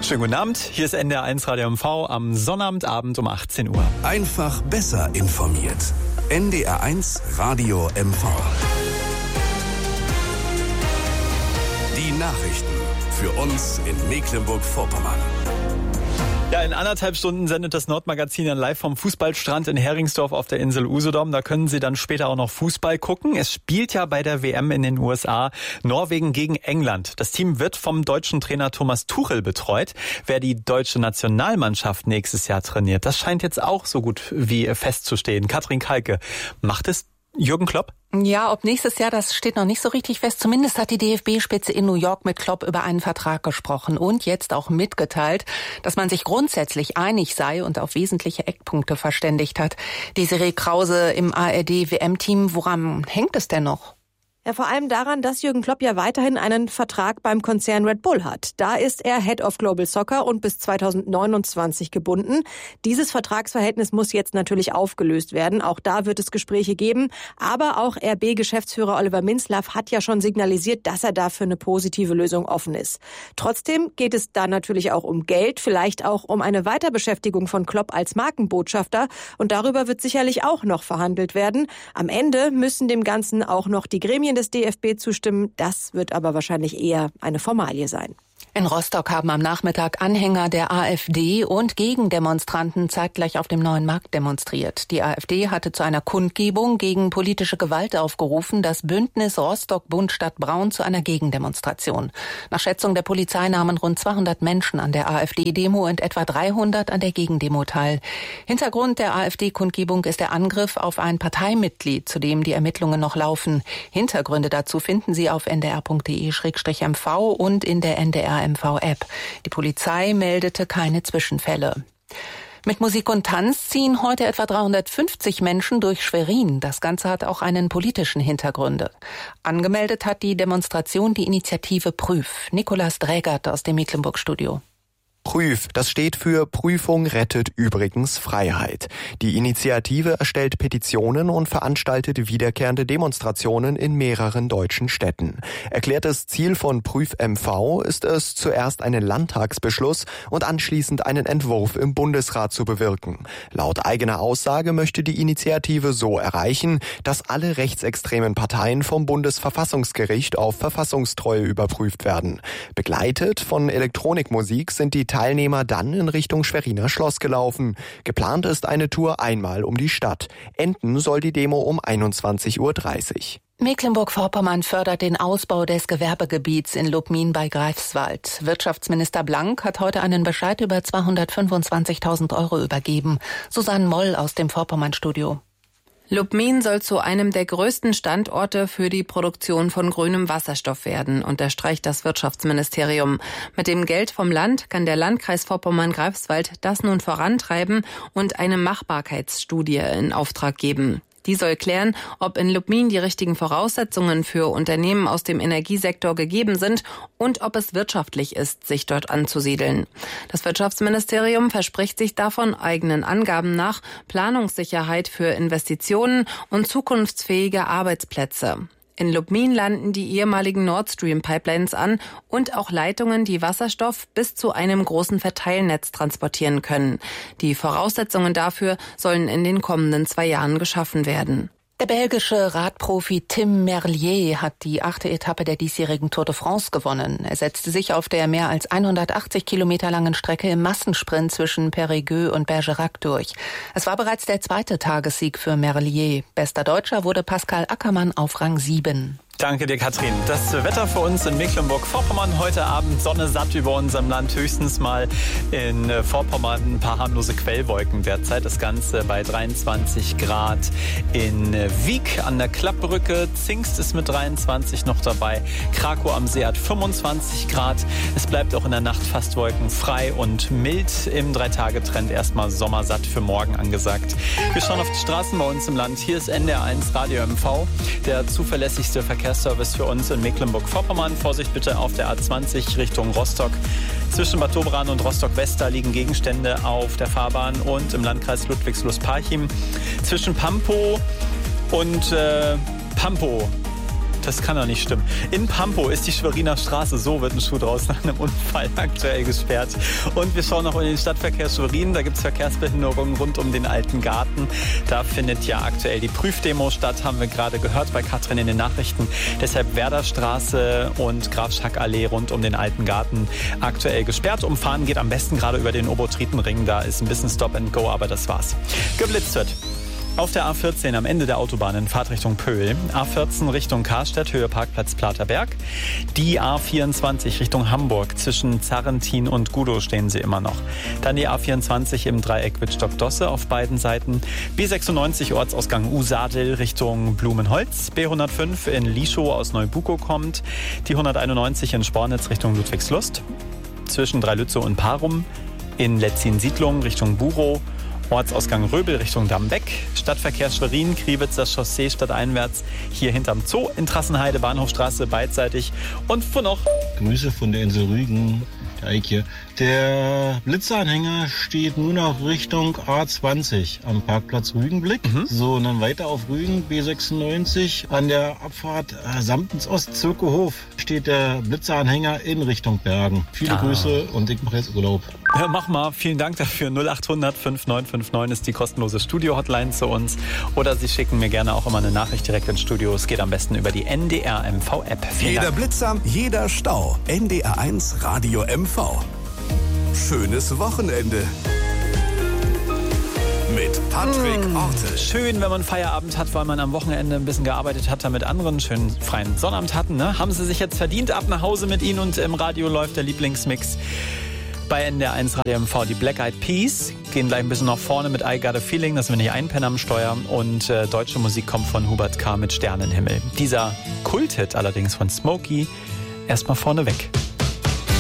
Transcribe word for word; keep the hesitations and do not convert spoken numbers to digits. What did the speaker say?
Schönen guten Abend, hier ist N D R eins Radio M V am Sonnabendabend um achtzehn Uhr. Einfach besser informiert. N D R eins Radio M V. Die Nachrichten für uns in Mecklenburg-Vorpommern. Ja, in anderthalb Stunden sendet das Nordmagazin dann live vom Fußballstrand in Heringsdorf auf der Insel Usedom. Da können Sie dann später auch noch Fußball gucken. Es spielt ja bei der W M in den U S A Norwegen gegen England. Das Team wird vom deutschen Trainer Thomas Tuchel betreut. Wer die deutsche Nationalmannschaft nächstes Jahr trainiert, das scheint jetzt auch so gut wie festzustehen. Katrin Kalke, macht es Jürgen Klopp? Ja, ob nächstes Jahr, das steht noch nicht so richtig fest. Zumindest hat die D F B-Spitze in New York mit Klopp über einen Vertrag gesprochen und jetzt auch mitgeteilt, dass man sich grundsätzlich einig sei und auf wesentliche Eckpunkte verständigt hat. Desiree Krause im A R D-W M-Team, woran hängt es denn noch? Ja, vor allem daran, dass Jürgen Klopp ja weiterhin einen Vertrag beim Konzern Red Bull hat. Da ist er Head of Global Soccer und bis zweitausendneunundzwanzig gebunden. Dieses Vertragsverhältnis muss jetzt natürlich aufgelöst werden. Auch da wird es Gespräche geben. Aber auch R B-Geschäftsführer Oliver Minzlaff hat ja schon signalisiert, dass er dafür eine positive Lösung offen ist. Trotzdem geht es da natürlich auch um Geld, vielleicht auch um eine Weiterbeschäftigung von Klopp als Markenbotschafter. Und darüber wird sicherlich auch noch verhandelt werden. Am Ende müssen dem Ganzen auch noch die Gremien des D F B zustimmen. Das wird aber wahrscheinlich eher eine Formalie sein. In Rostock haben am Nachmittag Anhänger der AfD und Gegendemonstranten zeitgleich auf dem Neuen Markt demonstriert. Die AfD hatte zu einer Kundgebung gegen politische Gewalt aufgerufen, das Bündnis Rostock-Bund Stadt-Braun zu einer Gegendemonstration. Nach Schätzung der Polizei nahmen rund zweihundert Menschen an der AfD-Demo und etwa dreihundert an der Gegendemo teil. Hintergrund der AfD-Kundgebung ist der Angriff auf ein Parteimitglied, zu dem die Ermittlungen noch laufen. Hintergründe dazu finden Sie auf n d r punkt d e slash m v und in der N D R M V-App. Die Polizei meldete keine Zwischenfälle. Mit Musik und Tanz ziehen heute etwa dreihundertfünfzig Menschen durch Schwerin. Das Ganze hat auch einen politischen Hintergrund. Angemeldet hat die Demonstration die Initiative Prüf. Nikolaus Drägert aus dem Mecklenburg-Studio. Prüf, das steht für Prüfung rettet übrigens Freiheit. Die Initiative erstellt Petitionen und veranstaltet wiederkehrende Demonstrationen in mehreren deutschen Städten. Erklärtes Ziel von Prüf M V ist es, zuerst einen Landtagsbeschluss und anschließend einen Entwurf im Bundesrat zu bewirken. Laut eigener Aussage möchte die Initiative so erreichen, dass alle rechtsextremen Parteien vom Bundesverfassungsgericht auf Verfassungstreue überprüft werden. Begleitet von Elektronikmusik sind die Teilnehmer dann in Richtung Schweriner Schloss gelaufen. Geplant ist eine Tour einmal um die Stadt. Enden soll die Demo um einundzwanzig Uhr dreißig. Mecklenburg-Vorpommern fördert den Ausbau des Gewerbegebiets in Lubmin bei Greifswald. Wirtschaftsminister Blank hat heute einen Bescheid über zweihundertfünfundzwanzigtausend Euro übergeben. Susanne Moll aus dem Vorpommern-Studio. Lubmin soll zu einem der größten Standorte für die Produktion von grünem Wasserstoff werden, unterstreicht das Wirtschaftsministerium. Mit dem Geld vom Land kann der Landkreis Vorpommern-Greifswald das nun vorantreiben und eine Machbarkeitsstudie in Auftrag geben. Die soll klären, ob in Lubmin die richtigen Voraussetzungen für Unternehmen aus dem Energiesektor gegeben sind und ob es wirtschaftlich ist, sich dort anzusiedeln. Das Wirtschaftsministerium verspricht sich davon eigenen Angaben nach Planungssicherheit für Investitionen und zukunftsfähige Arbeitsplätze. In Lubmin landen die ehemaligen Nord Stream Pipelines an und auch Leitungen, die Wasserstoff bis zu einem großen Verteilnetz transportieren können. Die Voraussetzungen dafür sollen in den kommenden zwei Jahren geschaffen werden. Der belgische Radprofi Tim Merlier hat die achte Etappe der diesjährigen Tour de France gewonnen. Er setzte sich auf der mehr als hundertachtzig Kilometer langen Strecke im Massensprint zwischen Périgueux und Bergerac durch. Es war bereits der zweite Tagessieg für Merlier. Bester Deutscher wurde Pascal Ackermann auf Rang sieben. Danke dir, Katrin. Das Wetter für uns in Mecklenburg-Vorpommern heute Abend Sonne satt über unserem Land. Höchstens mal in Vorpommern ein paar harmlose Quellwolken derzeit. Das Ganze bei dreiundzwanzig Grad in Wiek an der Klappbrücke. Zingst ist mit dreiundzwanzig noch dabei. Krakow am See hat fünfundzwanzig Grad. Es bleibt auch in der Nacht fast wolkenfrei und mild. Im Drei-Tage-Trend erstmal sommersatt für morgen angesagt. Wir schauen auf die Straßen bei uns im Land. Hier ist N D R eins Radio M V, der zuverlässigste Verkehrsservice für uns in Mecklenburg-Vorpommern. Vorsicht bitte auf der A zwanzig Richtung Rostock. Zwischen Bad Doberan und Rostock-West liegen Gegenstände auf der Fahrbahn und im Landkreis Ludwigslust-Parchim. Zwischen Pampow und äh, Pampow Das kann doch nicht stimmen. In Pampo ist die Schweriner Straße, so wird ein Schuh draus, nach einem Unfall aktuell gesperrt. Und wir schauen noch in den Stadtverkehr Schwerin. Da gibt es Verkehrsbehinderungen rund um den Alten Garten. Da findet ja aktuell die Prüfdemo statt, haben wir gerade gehört bei Katrin in den Nachrichten. Deshalb Werderstraße und Graf-Schack-Allee rund um den Alten Garten aktuell gesperrt. Umfahren geht am besten gerade über den Obotritenring. Da ist ein bisschen Stop and Go, aber das war's. Geblitzt wird. Auf der A vierzehn am Ende der Autobahn in Fahrtrichtung Pöhl, A vierzehn Richtung Karstedt, Höhe Parkplatz Platerberg. Die A vierundzwanzig Richtung Hamburg, zwischen Zarrentin und Gudow stehen sie immer noch. Dann die A vierundzwanzig im Dreieck Wittstock-Dosse auf beiden Seiten. B sechsundneunzig Ortsausgang Usadel Richtung Blumenholz. B hundertfünf in Lischow aus Neubukow kommt. Die hunderteinundneunzig in Spornitz Richtung Ludwigslust. Zwischen Dreilütze und Parum. In Letzin-Siedlung Richtung Burow. Ortsausgang Röbel Richtung Dammbeck, Stadtverkehr Schwerin, Kriwitzer Chaussee stadteinwärts, hier hinterm Zoo, in Trassenheide, Bahnhofstraße beidseitig und von noch. Grüße von der Insel Rügen, der Eike. Der Blitzeranhänger steht nun noch Richtung A zwanzig am Parkplatz Rügenblick. Mhm. So, und dann weiter auf Rügen, B sechsundneunzig, an der Abfahrt äh, samt ins Ostzirkehof steht der Blitzeranhänger in Richtung Bergen. Viele ah. Grüße und ich mache jetzt Urlaub. Ja, mach mal. Vielen Dank dafür. null acht hundert fünf neun fünf neun ist die kostenlose Studio-Hotline zu uns. Oder Sie schicken mir gerne auch immer eine Nachricht direkt ins Studio. Es geht am besten über die N D R M V-App. Jeder Dank. Blitzer, jeder Stau. N D R eins Radio M V. Schönes Wochenende. Mit Patrick mmh, Orte. Schön, wenn man Feierabend hat, weil man am Wochenende ein bisschen gearbeitet hat, damit anderen schönen freien Sonnabend hatten. Ne? Haben Sie sich jetzt verdient? Ab nach Hause mit Ihnen und im Radio läuft der Lieblingsmix. Bei N D R eins Radio M V die Black Eyed Peas gehen gleich ein bisschen nach vorne mit I Got a Feeling, dass wir nicht einpennen am Steuer. Und äh, deutsche Musik kommt von Hubert K. mit Sternenhimmel. Dieser Kulthit allerdings von Smokey erstmal vorne weg.